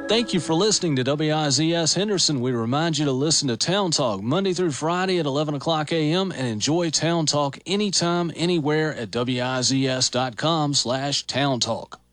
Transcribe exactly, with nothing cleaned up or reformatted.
Thank you for listening to W I Z S Henderson. We remind you to listen to Town Talk Monday through Friday at eleven o'clock a.m. and enjoy Town Talk anytime, anywhere at W I Z S dot com slash Town Talk.